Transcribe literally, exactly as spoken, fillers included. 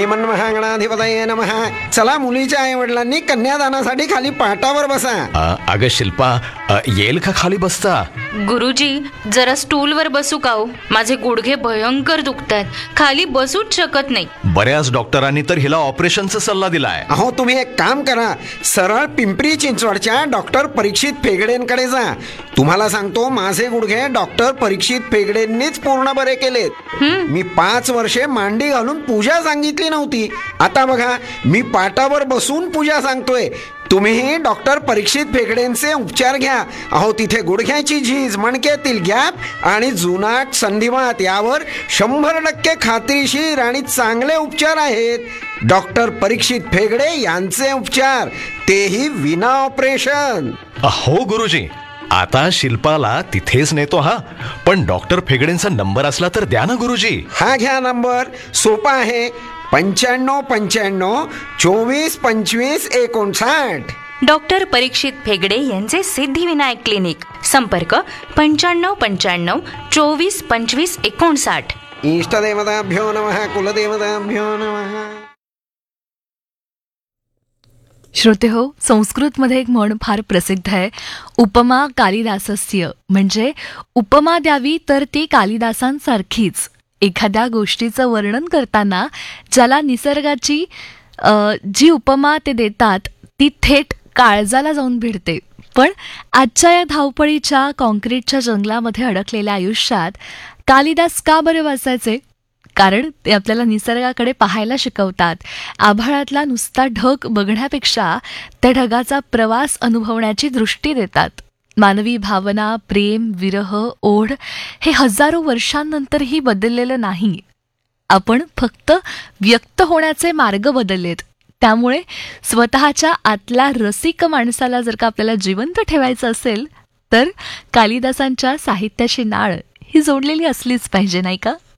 श्रीमन्महागणाधिपतये नमः. चला, मुलीच्या आई वडिलांनी कन्यादानासाठी खाली पाटावर बसा. अ, अगं शिल्पा, अ, येईल का खाली बसता? गुरुजी, जरा स्टूलवर बसू का हो? माझे गुडघे भयंकर दुखतात, खाली बसूच शकत नाही. बऱ्याच डॉक्टरांनी तर हिला ऑपरेशनचा सल्ला दिलाय. अहो, तुम्ही एक काम करा, सरळ पिंपरी चिंचवडच्या डॉक्टर परीक्षित फेगडेंकडे जा. तुम्हाला सांगतो, माझे गुडघे डॉक्टर परीक्षित फेगडेंनीच पूर्ण बरे केलेत. मी पाच वर्षे मांडी घालून पूजा सांगितली नव्हती. आता बघा, मी पाटावर बसून पूजा सांगतोय. तुम्ही डॉक्टर परीक्षित फेगडेंचे उपचार घ्या. अहो, तिथे गुडघ्याची झीज, मणक्यातील गॅप आणि जुनाट संधिवात यावर शंभर टक्के खात्रीशीर आणि चांगले उपचार आहेत. डॉक्टर परीक्षित फेगडे यांचे उपचार, तेही विना ऑपरेशन. हो गुरुजी, आता शिल्पाला तिथेच नेतो. हा, पण डॉक्टर फेगडेंचा नंबर असला तर द्या ना गुरुजी. हा घ्या नंबर, सोपा आहे. पंच्याण्णव पंच्याण्णव चोवीस पंचवीस एकोणसाठ. डॉक्टर परीक्षित फेगडे यांचे सिद्धिविनायक क्लिनिक. संपर्क पंच्याण्णव पंच्याण्णव चोवीस पंचवीस एकोणसाठ. इष्टदेवताभ्यो नमः, कुलदेवताभ्यो नमः. श्रोते हो, संस्कृतमध्ये एक म्हण फार प्रसिद्ध आहे, उपमा कालिदासस्य. म्हणजे उपमा द्यावी तर ती कालिदासांसारखीच. एखाद्या गोष्टीचं वर्णन करताना ज्याला निसर्गाची अ, जी उपमा ते देतात ती थेट काळजाला जाऊन भिडते. पण आजच्या या धावपळीच्या कॉन्क्रीटच्या जंगलामध्ये अडकलेल्या आयुष्यात कालिदास का बरे वाचायचे? कारण ते आपल्याला निसर्गाकडे पाहायला शिकवतात. आभाळातला नुसता ढग बघण्यापेक्षा त्या ढगाचा प्रवास अनुभवण्याची दृष्टी देतात. मानवी भावना, प्रेम, विरह, ओढ हे हजारो वर्षांनंतरही बदललेलं नाही. आपण फक्त व्यक्त होण्याचे मार्ग बदललेत. त्यामुळे स्वतःच्या आतल्या रसिक माणसाला जर का आपल्याला जिवंत ठेवायचं असेल तर कालिदासांच्या साहित्याची नाळ ही जोडलेली असलीच पाहिजे, नाही का?